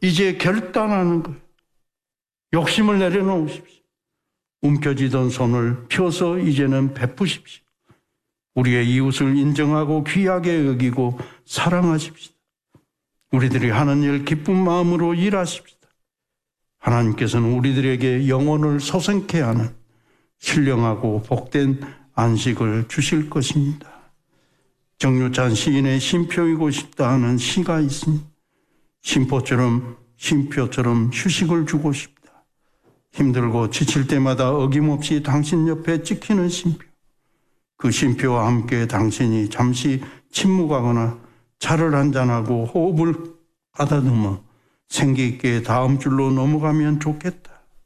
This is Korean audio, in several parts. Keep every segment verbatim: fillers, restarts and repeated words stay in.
이제 결단하는 거예요. 욕심을 내려놓으십시오. 움켜쥐던 손을 펴서 이제는 베푸십시오. 우리의 이웃을 인정하고 귀하게 여기고 사랑하십시다. 우리들이 하는 일 기쁜 마음으로 일하십시다. 하나님께서는 우리들에게 영혼을 소생케 하는 신령하고 복된 안식을 주실 것입니다. 정유찬 시인의 쉼표이고 싶다 하는 시가 있습니다. 쉼표처럼 쉼표처럼 휴식을 주고 싶다. 힘들고 지칠 때마다 어김없이 당신 옆에 찍히는 쉼표. 그 쉼표와 함께 당신이 잠시 침묵하거나 차를 한잔하고 호흡을 가다듬어 생기 있게 다음 줄로 넘어가면 좋겠다.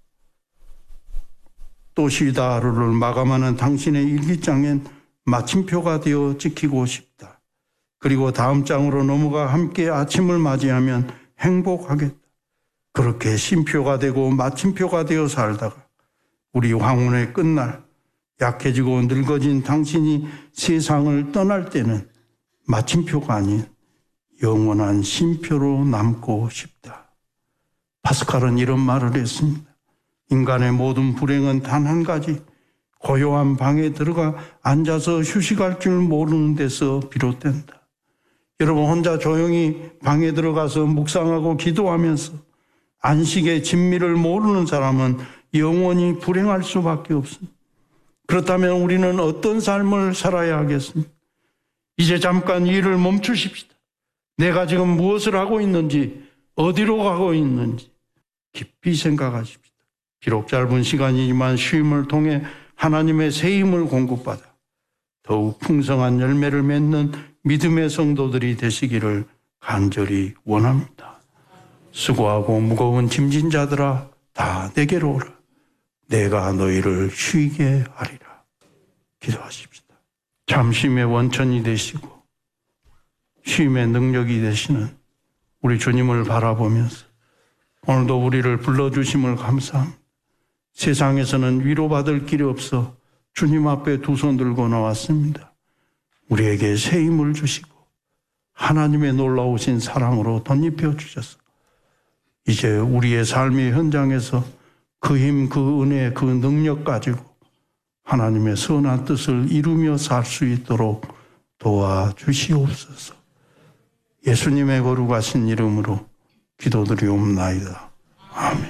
또 쉬다 하루를 마감하는 당신의 일기장엔 마침표가 되어 찍히고 싶다. 그리고 다음 장으로 넘어가 함께 아침을 맞이하면 행복하겠다. 그렇게 쉼표가 되고 마침표가 되어 살다가 우리 황혼의 끝날 약해지고 늙어진 당신이 세상을 떠날 때는 마침표가 아닌 영원한 쉼표로 남고 싶다. 파스칼은 이런 말을 했습니다. 인간의 모든 불행은 단 한 가지, 고요한 방에 들어가 앉아서 휴식할 줄 모르는 데서 비롯된다. 여러분, 혼자 조용히 방에 들어가서 묵상하고 기도하면서 안식의 진미를 모르는 사람은 영원히 불행할 수밖에 없습니다. 그렇다면 우리는 어떤 삶을 살아야 하겠습니까? 이제 잠깐 일을 멈추십시다. 내가 지금 무엇을 하고 있는지, 어디로 가고 있는지 깊이 생각하십시다. 비록 짧은 시간이지만 쉼을 통해 하나님의 새 힘을 공급받아 더욱 풍성한 열매를 맺는 믿음의 성도들이 되시기를 간절히 원합니다. 수고하고 무거운 짐진 자들아 다 내게로 오라. 내가 너희를 쉬게 하리라. 기도하십시다. 참 쉼의 원천이 되시고 쉼의 능력이 되시는 우리 주님을 바라보면서 오늘도 우리를 불러주심을 감사합니다. 세상에서는 위로받을 길이 없어 주님 앞에 두 손 들고 나왔습니다. 우리에게 새 힘을 주시고 하나님의 놀라우신 사랑으로 덧입혀 주셔서 이제 우리의 삶의 현장에서 그 힘, 그 은혜, 그 능력 가지고 하나님의 선한 뜻을 이루며 살 수 있도록 도와주시옵소서. 예수님의 거룩하신 이름으로 기도드리옵나이다. 아멘.